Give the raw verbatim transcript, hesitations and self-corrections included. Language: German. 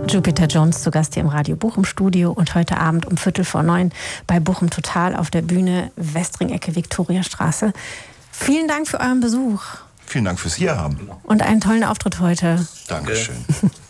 Jupiter Jones zu Gast hier im Radio Bochum Studio und heute Abend um Viertel vor neun bei Bochum Total auf der Bühne Westring-Ecke Viktoriastraße. Vielen Dank für euren Besuch. Vielen Dank fürs Hierhaben. Und einen tollen Auftritt heute. Dankeschön.